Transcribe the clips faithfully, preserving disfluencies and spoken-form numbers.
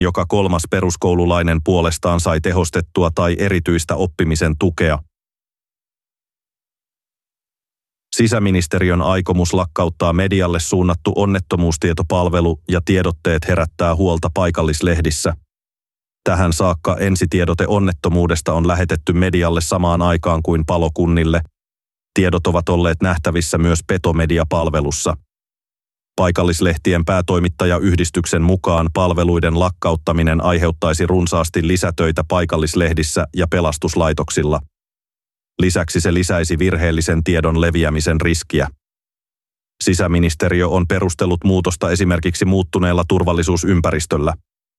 Joka kolmas peruskoululainen puolestaan sai tehostettua tai erityistä oppimisen tukea. Sisäministeriön aikomus lakkauttaa medialle suunnattu onnettomuustietopalvelu ja tiedotteet herättää huolta paikallislehdissä. Tähän saakka ensitiedote onnettomuudesta on lähetetty medialle samaan aikaan kuin palokunnille. Tiedot ovat olleet nähtävissä myös Petomedia-palvelussa. Paikallislehtien päätoimittajayhdistyksen mukaan palveluiden lakkauttaminen aiheuttaisi runsaasti lisätöitä paikallislehdissä ja pelastuslaitoksilla. Lisäksi se lisäisi virheellisen tiedon leviämisen riskiä. Sisäministeriö on perustellut muutosta esimerkiksi muuttuneella turvallisuusympäristöllä.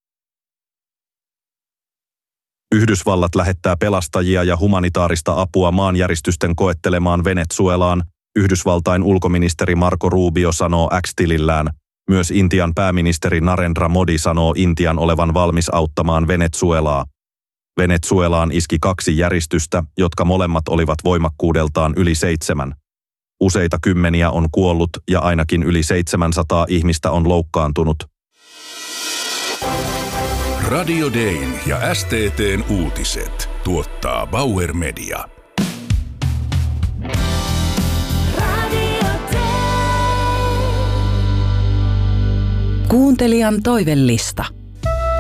Yhdysvallat lähettää pelastajia ja humanitaarista apua maanjäristysten koettelemaan Venezuelaan, Yhdysvaltain ulkoministeri Marco Rubio sanoo X-tilillään. Myös Intian pääministeri Narendra Modi sanoo Intian olevan valmis auttamaan Venezuelaa. Venezuelaan iski kaksi järistystä, jotka molemmat olivat voimakkuudeltaan yli seitsemän. Useita kymmeniä on kuollut ja ainakin yli seitsemänsataa ihmistä on loukkaantunut. Radio Dayn ja S T T:n uutiset tuottaa Bauer Media. Kuuntelijan toivellista.